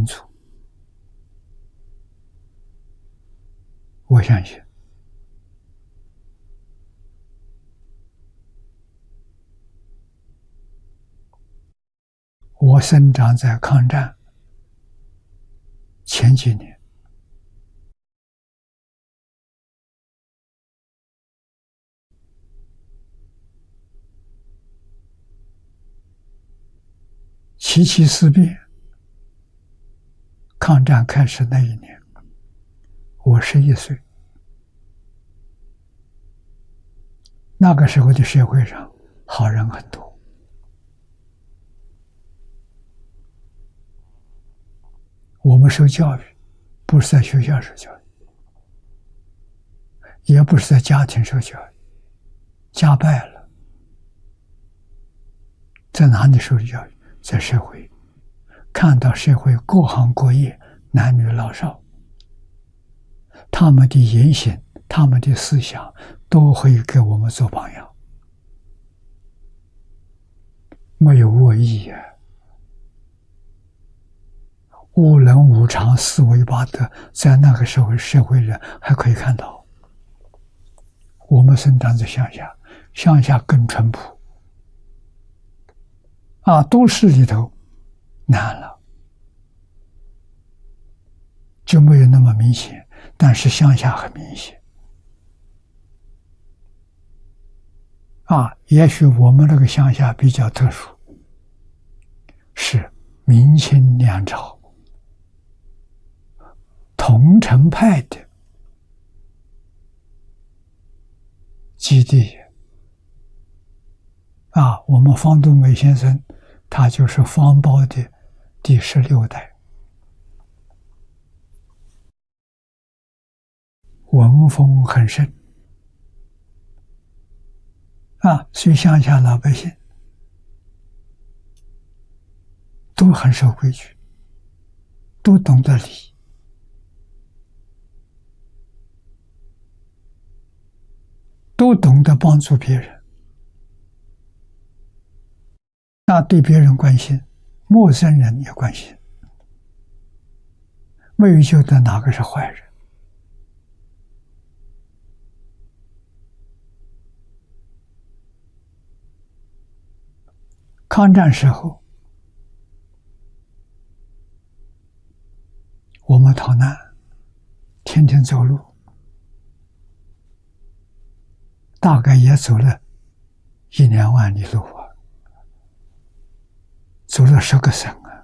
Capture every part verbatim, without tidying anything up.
民族。我相信，我生长在抗战前几年，七七事变，抗战开始那一年，我十一岁。那个时候的社会上好人很多，我们受教育不是在学校受教育，也不是在家庭受教育，家败了，在哪里受教育？在社会，看到社会各行各业，男女老少，他们的言行，他们的思想都会给我们做榜样，没有恶意啊，无能无常，四维八德，在那个时候社会人还可以看到。我们生长在乡下，乡下更淳朴啊，都市里头难了，就没有那么明显，但是乡下很明显啊。也许我们那个乡下比较特殊，是明清两朝桐城派的基地啊。我们方东美先生他就是方苞的第十六代，文风很盛啊，所以乡下老百姓都很守规矩，都懂得礼，都懂得帮助别人，那对别人关心，陌生人也关心，没有觉得哪个是坏人。抗战时候，我们逃难，天天走路，大概也走了一两万里路啊，走了十个省啊。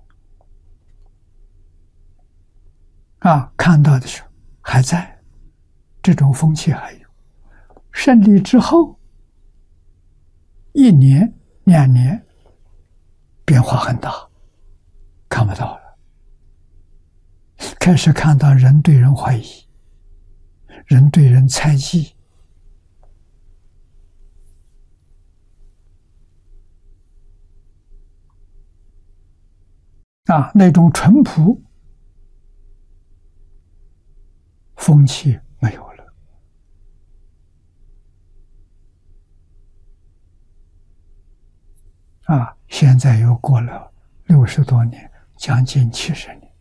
啊，看到的时候还在，这种风气还有。胜利之后，一年两年变化很大，看不到了。开始看到人对人怀疑，人对人猜忌，啊，那种淳朴风气没有了。啊，现在又过了六十多年，将近七十年。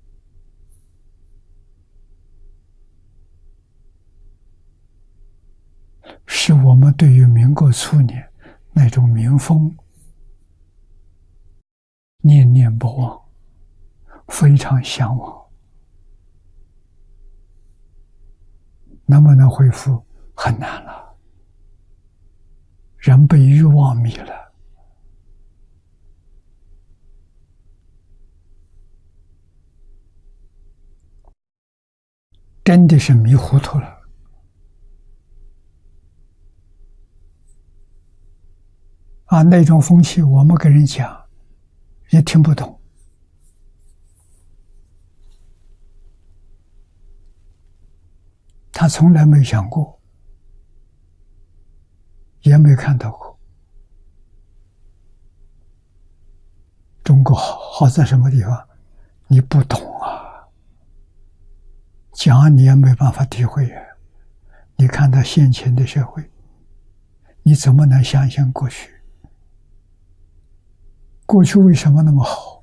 是我们对于民国初年那种民风念念不忘，非常向往。能不能恢复很难了，人被欲望迷了。真的是迷糊涂了。啊，那种风气我们跟人讲也听不懂。他从来没想过，也没看到过。中国好好在什么地方？你不懂啊，讲你也没办法体会啊。你看到现前的社会，你怎么能相信过去？过去为什么那么好？